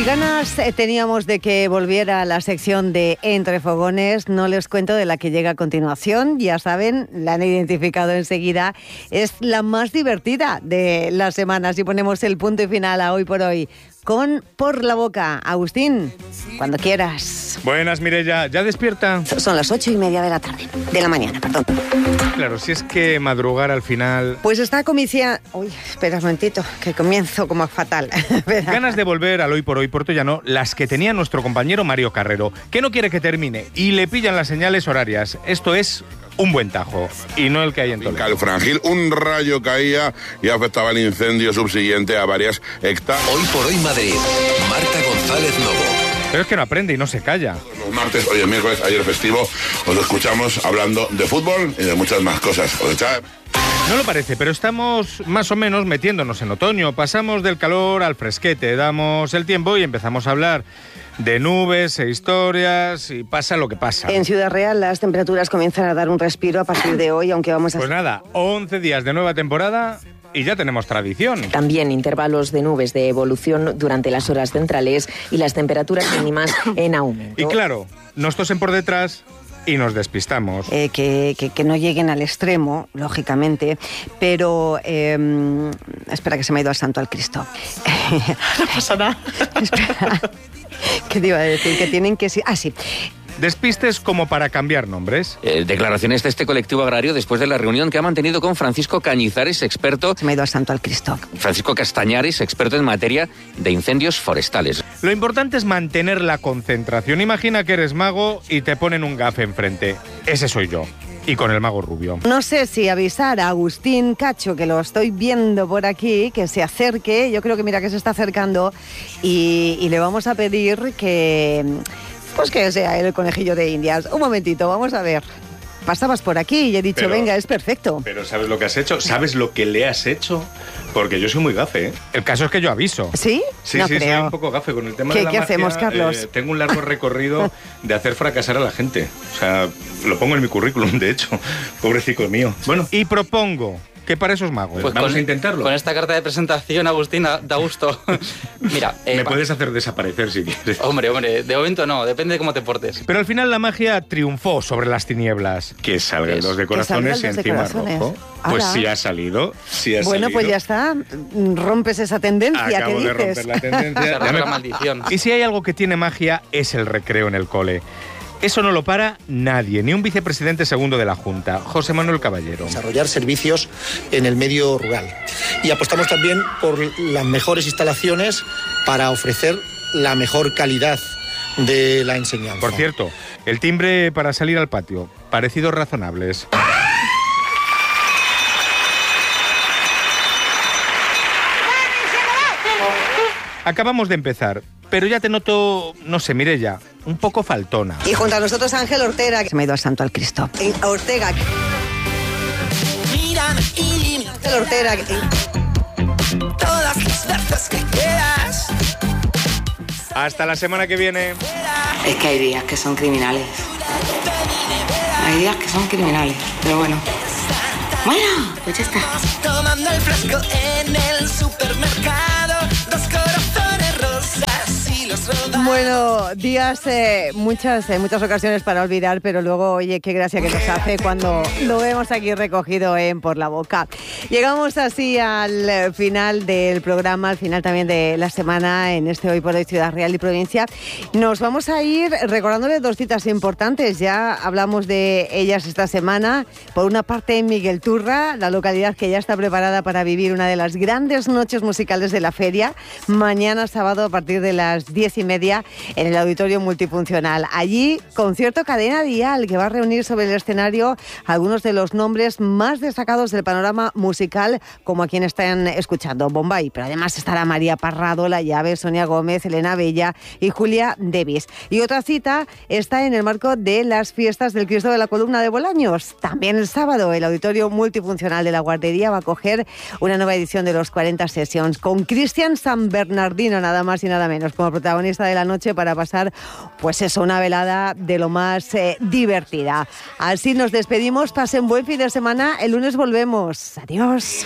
Ganas teníamos de que volviera la sección de Entre Fogones. No les cuento de la que llega a continuación. Ya saben, la han identificado enseguida. Es la más divertida de la semana. Si ponemos el punto y final a Hoy por Hoy con Por la Boca. Agustín, cuando quieras. Buenas, Mireia. ¿Ya despierta? Son las 8:30 de la mañana, perdón. Claro, si es que madrugar al final... Pues está comiciando... Uy, espera un momentito, que comienzo como fatal. Ganas de volver al Hoy por Hoy Puertollano, las que tenía nuestro compañero Mario Carrero, que no quiere que termine y le pillan las señales horarias. Esto es un buen tajo, y no el que hay en Toledo. Calfrangil, un rayo caía y afectaba el incendio subsiguiente a varias hectáreas. Hoy por Hoy Madrid, Marta González Novo. Pero es que no aprende y no se calla. Los martes, hoy es miércoles, ayer festivo, os escuchamos hablando de fútbol y de muchas más cosas. No lo parece, pero estamos más o menos metiéndonos en otoño. Pasamos del calor al fresquete, damos el tiempo y empezamos a hablar de nubes e historias y pasa lo que pasa. En Ciudad Real las temperaturas comienzan a dar un respiro a partir de hoy, aunque vamos a... Pues nada, 11 días de nueva temporada y ya tenemos tradición. También intervalos de nubes de evolución durante las horas centrales y las temperaturas mínimas en aumento. Y claro, nos tosen por detrás y nos despistamos. Que no lleguen al extremo, lógicamente, pero... espera, que se me ha ido al santo al Cristo. No pasa nada. Espera, ¿qué te iba a decir? Que tienen que... Ah, sí. Despistes como para cambiar nombres. Declaraciones de este colectivo agrario después de la reunión que ha mantenido con Francisco Cañizares, experto... Se me ha ido al santo al Cristo. Francisco Castañares, experto en materia de incendios forestales. Lo importante es mantener la concentración. Imagina que eres mago y te ponen un gafe enfrente. Ese soy yo. Y con el mago rubio. No sé si avisar a Agustín Cacho, que lo estoy viendo por aquí, que se acerque. Yo creo que mira que se está acercando y le vamos a pedir que... Pues que sea el conejillo de Indias. Un momentito, vamos a ver. Pasabas por aquí y he dicho, venga, es perfecto. Pero ¿sabes lo que has hecho? ¿Sabes lo que le has hecho? Porque yo soy muy gafe, ¿eh? El caso es que yo aviso. ¿Sí? Sí, no sí, creo. soy un poco gafe con el tema de la ¿Qué magia. hacemos, Carlos? Tengo un largo recorrido de hacer fracasar a la gente. O sea, lo pongo en mi currículum, de hecho. Pobrecito mío. Bueno. Y propongo que para esos magos. Pues vamos a intentarlo. Con esta carta de presentación, Agustín, da gusto. Mira, me puedes hacer desaparecer si quieres. Hombre, de momento no, depende de cómo te portes. Pero al final la magia triunfó sobre las tinieblas. Que salga el 2 de corazones y encima rojo. Pues sí ha salido, Bueno, pues ya está, rompes esa tendencia. Acabo de romper la tendencia. La maldición. Y si hay algo que tiene magia es el recreo en el cole. Eso no lo para nadie, ni un vicepresidente segundo de la Junta, José Manuel Caballero. Desarrollar servicios en el medio rural. Y apostamos también por las mejores instalaciones para ofrecer la mejor calidad de la enseñanza. Por cierto, el timbre para salir al patio, parecidos razonables. Acabamos de empezar, pero ya te noto, no sé, Mireia, un poco faltona. Y junto a nosotros Ángel Ortega, que se me ha ido al santo al Cristo. Ortega. Ángel Ortega. Todas las veces que quieras. Hasta la semana que viene. Es que hay días que son criminales. Hay días que son criminales, pero bueno. Bueno, pues ya está. Tomando el fresco en el supermercado. Dos corazones rosas y los rodados. Bueno, días, muchas ocasiones para olvidar, pero luego, oye, qué gracia que nos hace cuando lo vemos aquí recogido en Por la Boca. Llegamos así al final del programa, al final también de la semana en este Hoy por Hoy Ciudad Real y Provincia. Nos vamos a ir recordándole dos citas importantes. Ya hablamos de ellas esta semana. Por una parte, Miguel Turra, la localidad que ya está preparada para vivir una de las grandes noches musicales de la feria. Mañana sábado a partir de las 10:30 en el Auditorio Multifuncional. Allí, concierto Cadena Dial, que va a reunir sobre el escenario algunos de los nombres más destacados del panorama musical, como a quien están escuchando, Bombay. Pero además estará María Parrado, La Llave, Sonia Gómez, Elena Bella y Julia Devis. Y otra cita está en el marco de las fiestas del Cristo de la Columna de Bolaños. También el sábado, el Auditorio Multifuncional de la Guardería va a acoger una nueva edición de los 40 Sessions con Cristian San Bernardino, nada más y nada menos, como protagonista de la noche, para pasar, pues eso, una velada de lo más divertida. Así nos despedimos, pasen buen fin de semana, el lunes volvemos. Adiós.